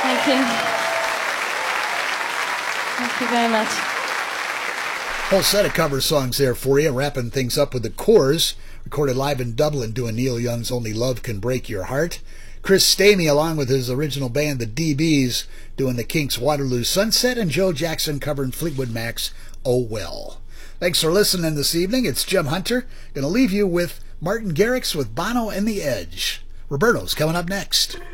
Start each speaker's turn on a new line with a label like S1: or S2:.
S1: Thank you. Thank you very much.
S2: Whole set of cover songs there for you, wrapping things up with the Corrs, recorded live in Dublin doing Neil Young's Only Love Can Break Your Heart. Chris Stamey, along with his original band, the DBs, doing the Kinks' Waterloo Sunset, and Joe Jackson covering Fleetwood Mac's Oh Well. Thanks for listening this evening. It's Jim Hunter. Going to leave you with Martin Garrix with Bono and the Edge. Roberto's coming up next.